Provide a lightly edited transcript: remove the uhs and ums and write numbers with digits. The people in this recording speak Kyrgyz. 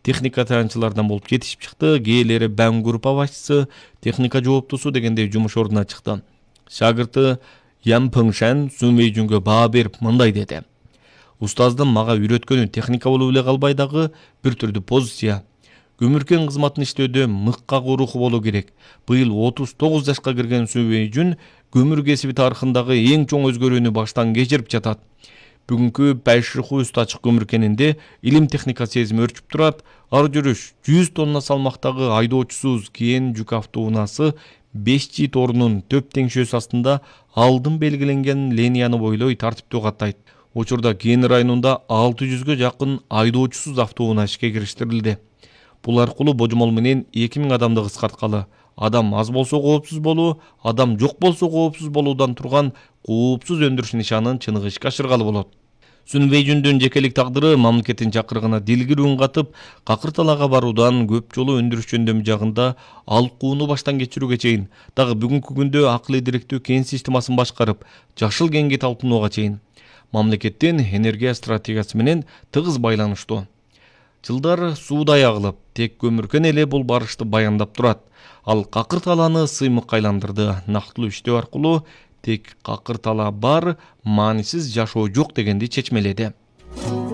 техника таянчылардан болуп жетишип чыкты. Кээелери бәң группа башчысы, техника жооптусу дегендей жумуш ордуна чыкты. Шагырты Ян Пыңшан Сун Вэйжүнгө баа берип мындай деди: "Устаздын мага үйрөткөнү техника болуп эле калбай дагы бир түрдүү позиция. Көмүркен кызматын иштөөдө мыкка руху болуу керек. Быйыл 39 жашка кирген Сун Вэйжүн көмүр кесиби тарыхындагы эң чоң өзгөрүүнү баштан кечирип жатат. Бүгүнкү Байшыху үстү ачык көмүркенинде илим техника сезими өрчүп турат. Ар жүрүш 100 тонна салмактагы айдоочусуз кийин жүк автоунаасы 5G торунун төп теңшөөсү астында алдын белгиленген линияны бойлой тартиптүү каттайт. Учурда Кийин районунда 600гө жакын айдоочусуз автоунаа ишке кириштирилди. Бул аркылуу божомол менен 2000 адамды кыскарткалы. Адам аз болсо коопсуз болуу, адам жок болсо коопсуз болуудан турган коопсуз өндүрүш нишанын чыныгы ишке ашыргалы болот. Сун Вэйжүндүн жекелик тагдыры мамлекеттин чакырыгына дилгирүү үн катып, какыр талаага баруудан көп жолу өндүрүш жөндөмү жагында алкууну баштан кечирүүгө чейин, дагы бүгүнкү күндө акылый дириктүү кен системасын башкарып, жашыл кенге талпынууга чейин мамлекеттин энергия стратегиясы менен тыгыз байланыштуу. Жылдар суудай агылып, тек көмүркен эле бул барышты баяндап турат. Ал какыр талааны сыймыкка айландырды. Нактылуу иштөө аркылуу тек какыр тала бар, маанисиз жашоо жок дегенди чечмеледи.